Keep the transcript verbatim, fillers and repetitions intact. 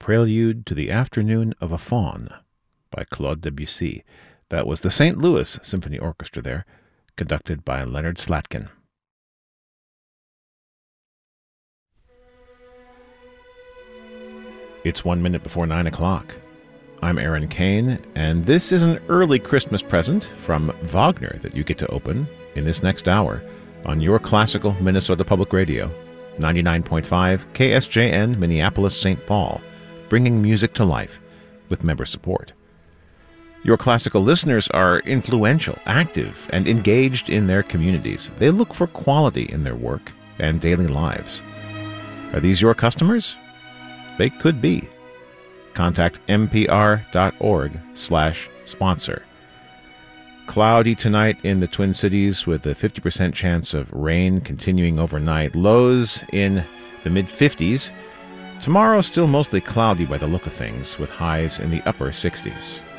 Prelude to the Afternoon of a Faun by Claude Debussy. That was the Saint Louis Symphony Orchestra there, conducted by Leonard Slatkin. It's one minute before nine o'clock. I'm Aaron Kane, and this is an early Christmas present from Wagner that you get to open in this next hour on your classical Minnesota Public Radio, ninety-nine point five K S J N, Minneapolis, Saint Paul, bringing music to life with member support. Your classical listeners are influential, active, and engaged in their communities. They look for quality in their work and daily lives. Are these your customers? They could be. Contact npr.org slash sponsor. Cloudy tonight in the Twin Cities with a fifty percent chance of rain continuing overnight. Lows in the mid-fifties. Tomorrow still mostly cloudy by the look of things with highs in the upper sixties.